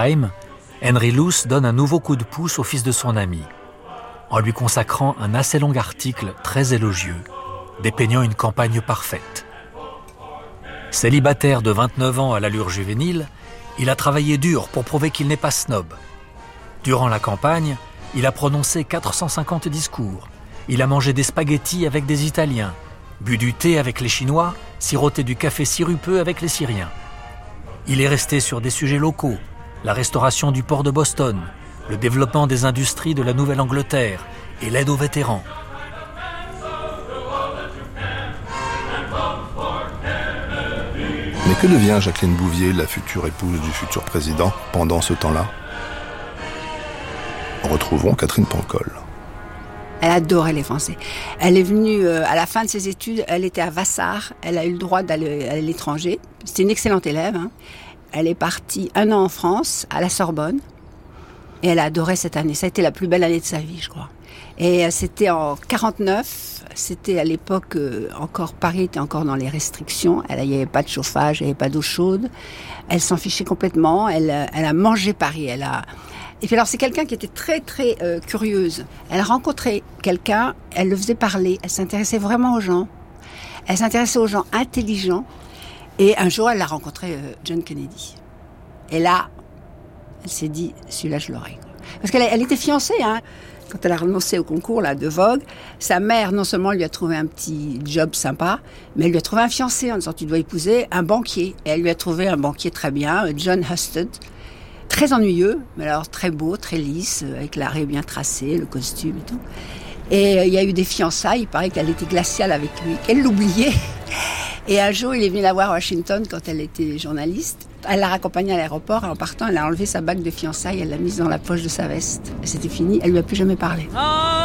Anaheim, Henry Luce donne un nouveau coup de pouce au fils de son ami, en lui consacrant un assez long article très élogieux, dépeignant une campagne parfaite. Célibataire de 29 ans à l'allure juvénile, il a travaillé dur pour prouver qu'il n'est pas snob. Durant la campagne, il a prononcé 450 discours. Il a mangé des spaghettis avec des Italiens, bu du thé avec les Chinois, siroté du café sirupeux avec les Syriens. Il est resté sur des sujets locaux, la restauration du port de Boston, le développement des industries de la Nouvelle-Angleterre et l'aide aux vétérans. Mais que devient Jacqueline Bouvier, la future épouse du futur président, pendant ce temps-là ? Retrouvons Catherine Pancol. Elle adorait les Français. Elle est venue, à la fin de ses études, elle était à Vassar. Elle a eu le droit d'aller à l'étranger. C'était une excellente élève. Elle est partie 1 an en France, à la Sorbonne. Et elle a adoré cette année. Ça a été la plus belle année de sa vie, je crois. Et c'était en 49. C'était à l'époque, encore Paris était encore dans les restrictions. Il n'y avait pas de chauffage, il n'y avait pas d'eau chaude. Elle s'en fichait complètement. Elle a mangé Paris. Et puis alors, c'est quelqu'un qui était très, très curieuse. Elle rencontrait quelqu'un, elle le faisait parler, elle s'intéressait vraiment aux gens. Elle s'intéressait aux gens intelligents. Et un jour, elle a rencontré John Kennedy. Et là, elle s'est dit, celui-là, je l'aurai. Parce qu'elle était fiancée, hein. Quand elle a renoncé au concours là, de Vogue, sa mère, non seulement lui a trouvé un petit job sympa, mais elle lui a trouvé un fiancé en disant, tu dois épouser un banquier. Et elle lui a trouvé un banquier très bien, John Husted. Très ennuyeux, mais alors très beau, très lisse, avec l'arrêt bien tracé, le costume et tout. Et il y a eu des fiançailles, il paraît qu'elle était glaciale avec lui, qu'elle l'oubliait. Et un jour, il est venu la voir à Washington quand elle était journaliste. Elle l'a raccompagnée à l'aéroport, et en partant, elle a enlevé sa bague de fiançailles, elle l'a mise dans la poche de sa veste. Et c'était fini, elle lui a plus jamais parlé.